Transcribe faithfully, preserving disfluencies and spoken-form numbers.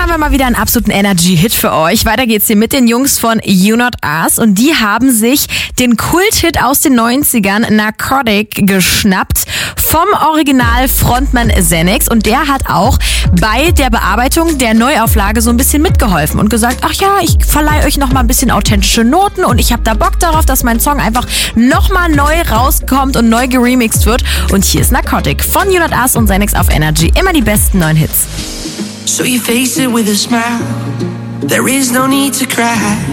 haben wir mal wieder einen absoluten Energy-Hit für euch. Weiter geht's hier mit den Jungs von You Not Us und die haben sich den Kult-Hit aus den neunzigern Narcotic geschnappt vom Original-Frontmann Xenix und der hat auch bei der Bearbeitung der Neuauflage so ein bisschen mitgeholfen und gesagt, ach ja, ich verleihe euch noch mal ein bisschen authentische Noten und ich habe da Bock darauf, dass mein Song einfach noch mal neu rauskommt und neu geremixed wird. Und hier ist Narcotic von You Not Us und Xenix auf Energy. Immer die besten neuen Hits. So you face it with a smile. There is no need to cry.